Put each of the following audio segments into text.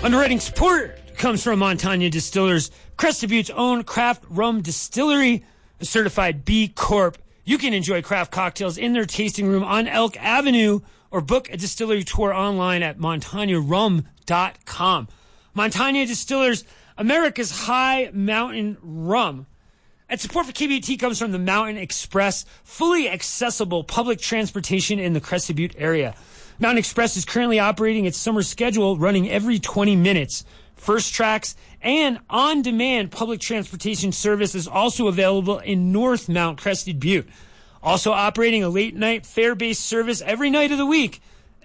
Underwriting support comes from Montagna Distillers, Crested Butte's own craft rum distillery, a certified B Corp. You can enjoy craft cocktails in their tasting room on Elk Avenue or book a distillery tour online at montagnarum.com. Montagna Distillers, America's high mountain rum. And support for KBT comes from the Mountain Express, fully accessible public transportation in the Crested Butte area. Mountain Express is currently operating its summer schedule, running every 20 minutes. First Tracks and on-demand public transportation service is also available in North Mount Crested Butte. Also operating a late-night fare-based service every night of the week,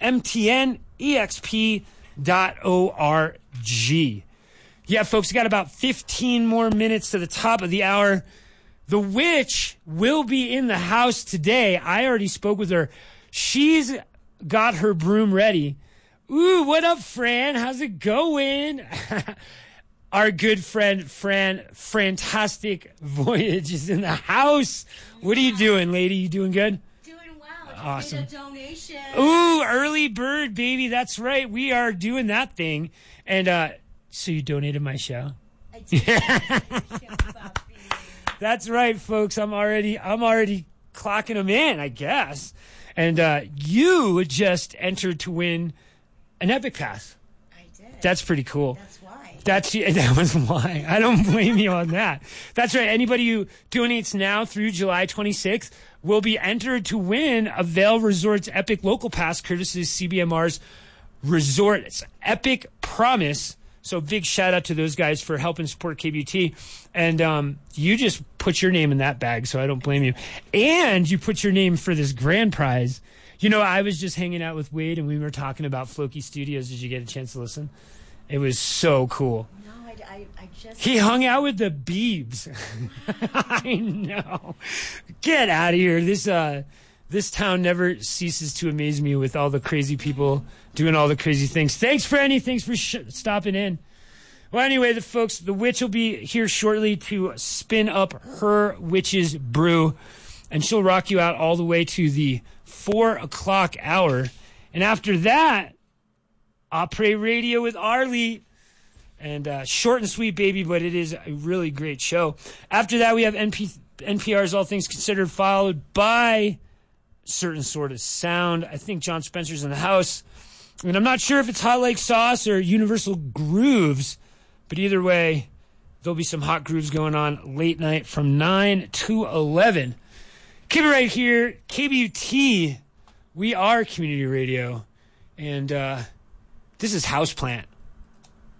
mtnexp.org. Yeah, folks, we got about 15 more minutes to the top of the hour. The witch will be in the house today. I already spoke with her. She's got her broom ready. Ooh, what up, Fran? How's it going? Our good friend, Fran, Fantastic Voyage is in the house. What are you doing, lady? You doing good? Doing well. Awesome. Made a donation. Ooh, early bird, baby. That's right. We are doing that thing. And so you donated my show? I did. That's right, folks. I'm already clocking them in, I guess. And you just entered to win an Epic Pass. I did. That's pretty cool. That's why. That was why. I don't blame you on that. That's right. Anybody who donates now through July 26th will be entered to win a Vail Resorts Epic Local Pass, courtesy of CBMR's Resort. It's Epic Promise. So big shout out to those guys for helping support KBT. And you just put your name in that bag, so I don't blame you. And you put your name for this grand prize. You know, I was just hanging out with Wade, and we were talking about Floki Studios. Did you get a chance to listen? It was so cool. No, I just... He hung out with the Beebs. I know. Get out of here. This town never ceases to amaze me with all the crazy people doing all the crazy things. Thanks, Franny. Thanks for stopping in. Well, anyway, the witch will be here shortly to spin up her witch's brew, and she'll rock you out all the way to the 4 o'clock hour. And after that, Opry Radio with Arlie. And short and sweet, baby, but it is a really great show. After that, we have NPR's All Things Considered, followed by Certain Sort of Sound. I think John Spencer's in the house. And I'm not sure if it's Hot Like Sauce or Universal Grooves, but either way, there'll be some hot grooves going on late night from 9 to 11. Keep it right here. KBUT, we are community radio. And this is Houseplant